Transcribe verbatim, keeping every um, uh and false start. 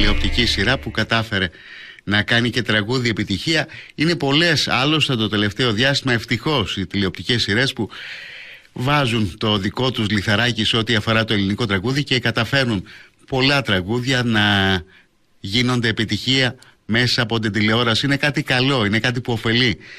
τηλεοπτική σειρά που κατάφερε να κάνει και τραγούδι επιτυχία. Είναι πολλές άλλωστε το τελευταίο διάστημα, ευτυχώς, οι τηλεοπτικές σειρές που βάζουν το δικό τους λιθαράκι σε ό,τι αφορά το ελληνικό τραγούδι και καταφέρνουν πολλά τραγούδια να γίνονται επιτυχία μέσα από την τηλεόραση. Είναι κάτι καλό, είναι κάτι που ωφελεί